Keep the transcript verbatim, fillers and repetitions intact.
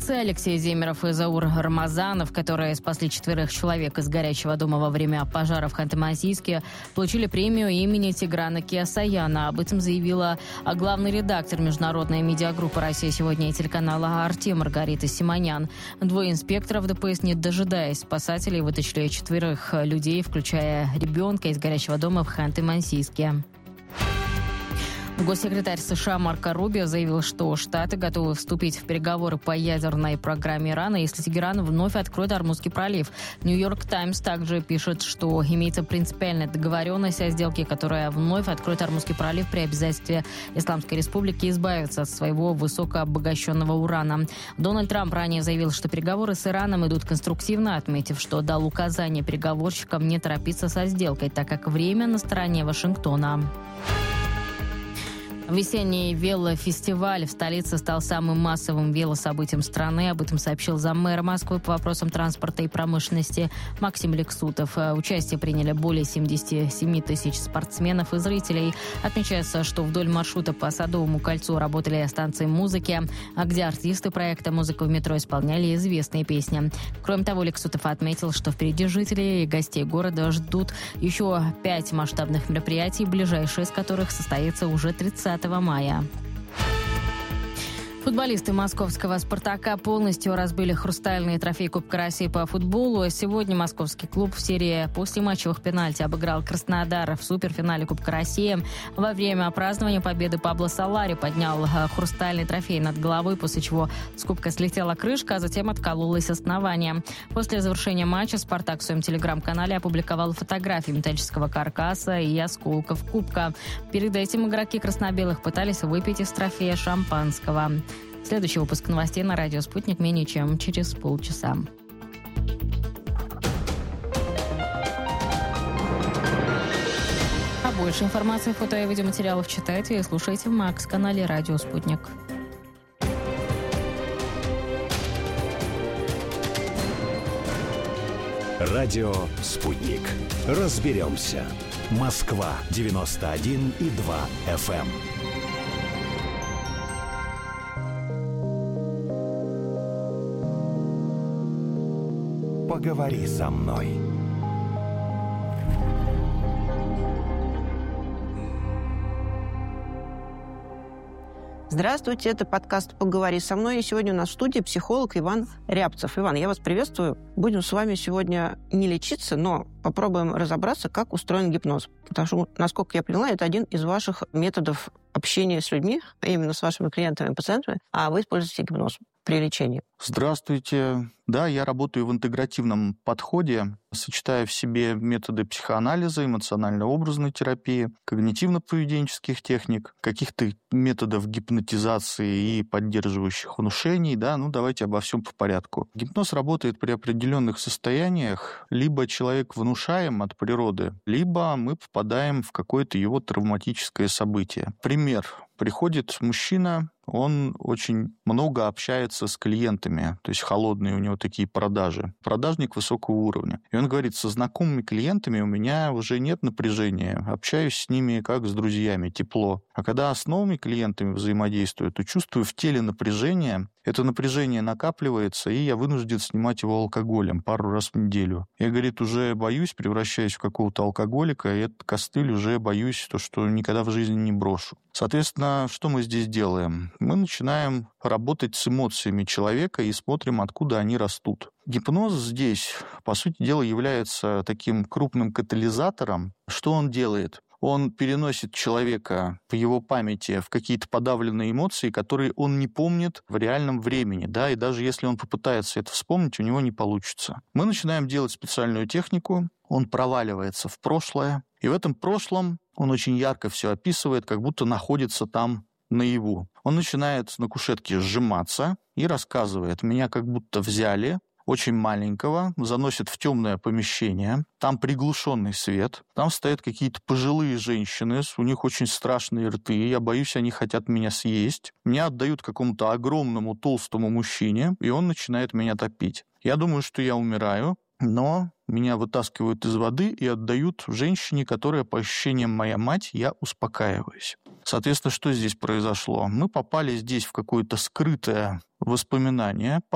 Молодцы Алексей Земеров и Заур Рамазанов, которые спасли четверых человек из горящего дома во время пожара в Ханты-Мансийске, получили премию имени Тиграна Кеосаяна. Об этом заявила главный редактор международной медиагруппы «Россия сегодня» и телеканала «Арти» Маргарита Симонян. Двое инспекторов ДПС, не дожидаясь спасателей, вытащили четверых людей, включая ребенка, из горящего дома в Ханты-Мансийске. Госсекретарь США Марко Рубио заявил, что Штаты готовы вступить в переговоры по ядерной программе Ирана, если Тегеран вновь откроет Ормузский пролив. Нью-Йорк Таймс также пишет, что имеется принципиальная договоренность о сделке, которая вновь откроет Ормузский пролив при обязательстве Исламской Республики избавиться от своего высокообогащенного урана. Дональд Трамп ранее заявил, что переговоры с Ираном идут конструктивно, отметив, что дал указание переговорщикам не торопиться со сделкой, так как время на стороне Вашингтона. Весенний велофестиваль в столице стал самым массовым велособытием страны. Об этом сообщил заммэра Москвы по вопросам транспорта и промышленности Максим Лексутов. Участие приняли более семьдесят семь тысяч спортсменов и зрителей. Отмечается, что вдоль маршрута по Садовому кольцу работали станции музыки, где артисты проекта «Музыка в метро» исполняли известные песни. Кроме того, Лексутов отметил, что впереди жителей и гостей города ждут еще пять масштабных мероприятий, ближайшее из которых состоится уже тридцатого мая. Футболисты московского «Спартака» полностью разбили хрустальный трофей Кубка России по футболу. Сегодня московский клуб в серии послематчевых пенальти обыграл Краснодар в суперфинале Кубка России. Во время празднования победы Пабло Солари поднял хрустальный трофей над головой, после чего с кубка слетела крышка, а затем откололось основание. После завершения матча «Спартак» в своем телеграм-канале опубликовал фотографии металлического каркаса и осколков кубка. Перед этим игроки красно-белых пытались выпить из трофея шампанского. Следующий выпуск новостей на радио «Спутник» менее чем через полчаса. А больше информации, фото и видеоматериалов читайте и слушайте в Макс-канале «Радио Спутник». Радио «Спутник». Разберемся. Москва девяносто один и два эф эм. Поговори со мной. Здравствуйте, это подкаст «Поговори со мной». И сегодня у нас в студии психолог Иван Рябцев. Иван, я вас приветствую. Будем с вами сегодня не лечиться, но попробуем разобраться, как устроен гипноз. Потому что, насколько я поняла, это один из ваших методов общения с людьми, именно с вашими клиентами и пациентами, а вы используете гипноз при лечении. Здравствуйте. Да, я работаю в интегративном подходе, сочетая в себе методы психоанализа, эмоционально-образной терапии, когнитивно-поведенческих техник, каких-то методов гипнотизации и поддерживающих внушений. Да, ну давайте обо всем по порядку. Гипноз работает при определенных состояниях. Либо человек внушаем от природы, либо мы попадаем в какое-то его травматическое событие. Пример. Приходит мужчина, он очень много общается с клиентами, то есть холодные у него такие продажи. Продажник высокого уровня. И он говорит, со знакомыми клиентами у меня уже нет напряжения, общаюсь с ними как с друзьями, тепло. А когда с новыми клиентами взаимодействую, то чувствую в теле напряжение, это напряжение накапливается, и я вынужден снимать его алкоголем пару раз в неделю. Я, говорит, уже боюсь, превращаюсь в какого-то алкоголика, и этот костыль уже боюсь, то, что никогда в жизни не брошу. Соответственно, что мы здесь делаем? Мы начинаем работать с эмоциями человека и смотрим, откуда они растут. Гипноз здесь, по сути дела, является таким крупным катализатором. Что он делает? Он переносит человека в его памяти в какие-то подавленные эмоции, которые он не помнит в реальном времени, да, и даже если он попытается это вспомнить, у него не получится. Мы начинаем делать специальную технику, он проваливается в прошлое, и в этом прошлом он очень ярко все описывает, как будто находится там наяву. Он начинает на кушетке сжиматься и рассказывает: «Меня как будто взяли, очень маленького, заносят в темное помещение, там приглушенный свет, там стоят какие-то пожилые женщины, у них очень страшные рты, я боюсь, они хотят меня съесть. Меня отдают какому-то огромному толстому мужчине, и он начинает меня топить. Я думаю, что я умираю, но меня вытаскивают из воды и отдают женщине, которая, по ощущениям, моя мать, я успокаиваюсь». Соответственно, что здесь произошло? Мы попали здесь в какое-то скрытое воспоминание,